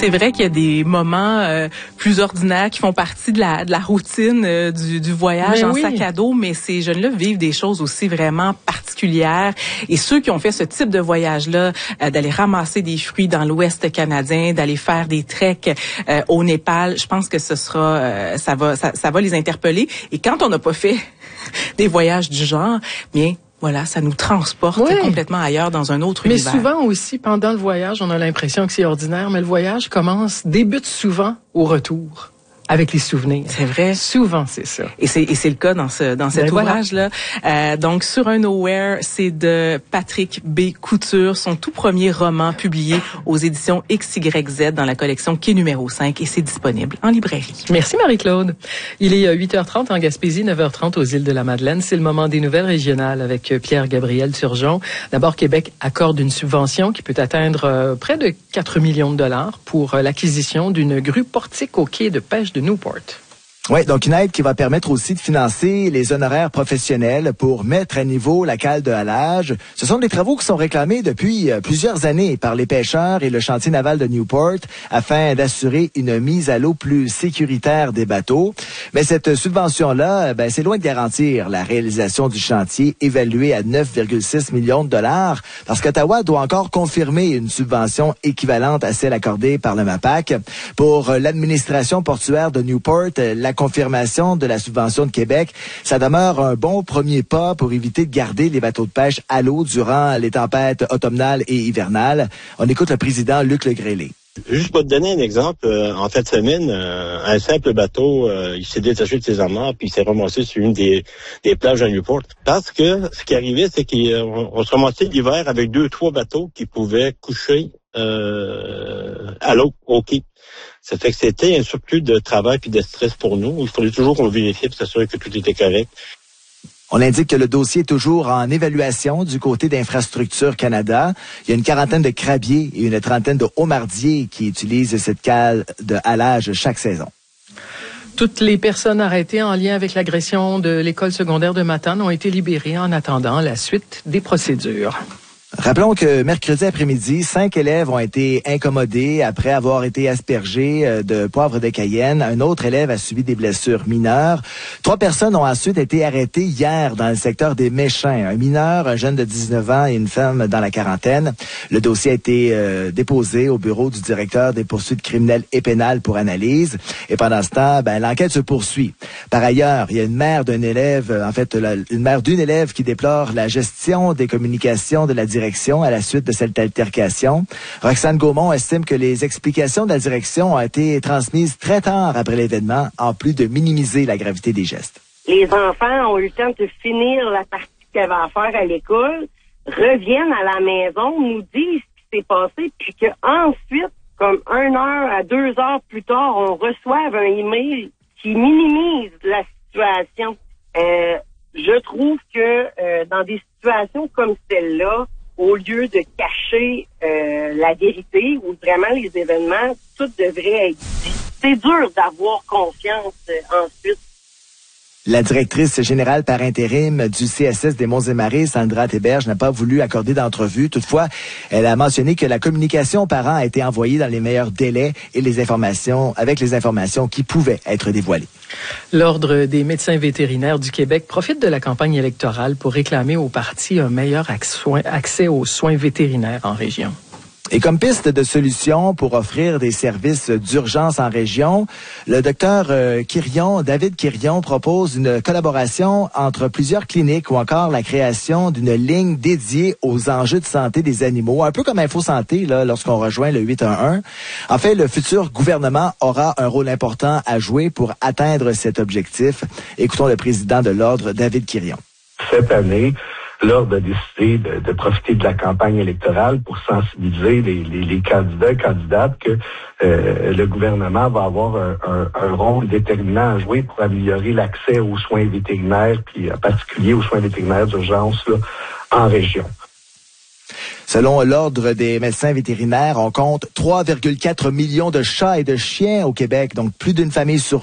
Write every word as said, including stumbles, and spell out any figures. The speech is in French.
C'est vrai qu'il y a des moments euh, plus ordinaires qui font partie de la, de la routine euh, du, du voyage mais en oui. sac à dos, mais ces jeunes-là vivent des choses aussi vraiment particulières. Et ceux qui ont fait ce type de voyage-là, euh, d'aller ramasser des fruits dans l'Ouest canadien, d'aller faire des treks euh, au Népal, je pense que ce sera, euh, ça va, ça, ça va les interpeller. Et quand on n'a pas fait des voyages du genre, bien voilà, ça nous transporte oui. complètement ailleurs dans un autre mais univers. Mais souvent aussi, pendant le voyage, on a l'impression que c'est ordinaire, mais le voyage commence, débute souvent au retour. Avec les souvenirs. C'est vrai. Souvent, c'est ça. Et c'est et c'est le cas dans ce dans cet ben ouvrage-là. Voilà. Euh, donc, Sur un Nowhere, c'est de Patrick B. Couture, son tout premier roman publié aux éditions X Y Z dans la collection Quai numéro cinq, et c'est disponible en librairie. Merci Marie-Claude. Il est huit heures trente en Gaspésie, neuf heures trente aux îles de la Madeleine. C'est le moment des nouvelles régionales avec Pierre-Gabriel Turgeon. D'abord, Québec accorde une subvention qui peut atteindre euh, près de quatre millions de dollars pour euh, l'acquisition d'une grue portique au quai de pêche de Newport. Oui, donc une aide qui va permettre aussi de financer les honoraires professionnels pour mettre à niveau la cale de halage. Ce sont des travaux qui sont réclamés depuis euh, plusieurs années par les pêcheurs et le chantier naval de Newport afin d'assurer une mise à l'eau plus sécuritaire des bateaux. Mais cette subvention-là, ben, c'est loin de garantir la réalisation du chantier évalué à neuf virgule six millions de dollars parce qu'Ottawa doit encore confirmer une subvention équivalente à celle accordée par le MAPAC. Pour l'administration portuaire de Newport, la confirmation de la subvention de Québec, ça demeure un bon premier pas pour éviter de garder les bateaux de pêche à l'eau durant les tempêtes automnales et hivernales. On écoute le président Luc Legrellet. Juste pour te donner un exemple, euh, en fin de semaine, euh, un simple bateau, euh, il s'est détaché de ses amarres puis il s'est ramassé sur une des, des plages de Newport. Parce que ce qui arrivait, c'est qu'on se ramassait l'hiver avec deux, trois bateaux qui pouvaient coucher euh, à l'eau, au quai. Ça fait que c'était un surplus de travail puis de stress pour nous. Il fallait toujours qu'on vérifie pour s'assurer que tout était correct. On indique que le dossier est toujours en évaluation du côté d'Infrastructure Canada. Il y a une quarantaine de crabiers et une trentaine de homardiers qui utilisent cette cale de halage chaque saison. Toutes les personnes arrêtées en lien avec l'agression de l'école secondaire de Matane ont été libérées en attendant la suite des procédures. Rappelons que mercredi après-midi, cinq élèves ont été incommodés après avoir été aspergés de poivre de Cayenne. Un autre élève a subi des blessures mineures. Trois personnes ont ensuite été arrêtées hier dans le secteur des Méchins. Un mineur, un jeune de dix-neuf ans et une femme dans la quarantaine. Le dossier a été euh, déposé au bureau du directeur des poursuites criminelles et pénales pour analyse. Et pendant ce temps, ben, l'enquête se poursuit. Par ailleurs, il y a une mère d'un élève, en fait, la, une mère d'une élève qui déplore la gestion des communications de la direction à la suite de cette altercation. Roxane Gaumont estime que les explications de la direction ont été transmises très tard après l'événement, en plus de minimiser la gravité des gestes. Les enfants ont eu le temps de finir la partie qu'ils avaient à faire à l'école, reviennent à la maison, nous disent ce qui s'est passé, puis qu'ensuite, comme une heure à deux heures plus tard, on reçoive un email qui minimise la situation. Euh, je trouve que euh, dans des situations comme celle-là, au lieu de cacher euh, la vérité ou vraiment les événements, tout devrait être dit. C'est dur d'avoir confiance euh, ensuite. La directrice générale par intérim du C S S des Monts-et-Marais, Sandra Théberge, n'a pas voulu accorder d'entrevue. Toutefois, elle a mentionné que la communication aux parents a été envoyée dans les meilleurs délais et les informations, avec les informations qui pouvaient être dévoilées. L'Ordre des médecins vétérinaires du Québec profite de la campagne électorale pour réclamer aux partis un meilleur accès aux soins vétérinaires en région. Et comme piste de solution pour offrir des services d'urgence en région, le docteur euh, Quirion, David Quirion, propose une collaboration entre plusieurs cliniques ou encore la création d'une ligne dédiée aux enjeux de santé des animaux, un peu comme Info Santé là, lorsqu'on rejoint le huit un un. En fait, le futur gouvernement aura un rôle important à jouer pour atteindre cet objectif. Écoutons le président de l'Ordre, David Quirion. Cette année, l'Ordre a décidé de, de profiter de la campagne électorale pour sensibiliser les, les, les candidats et candidates que euh, le gouvernement va avoir un, un, un rôle déterminant à jouer pour améliorer l'accès aux soins vétérinaires, puis en particulier aux soins vétérinaires d'urgence là, en région. Selon l'Ordre des médecins vétérinaires, on compte trois virgule quatre millions de chats et de chiens au Québec, donc plus d'une famille sur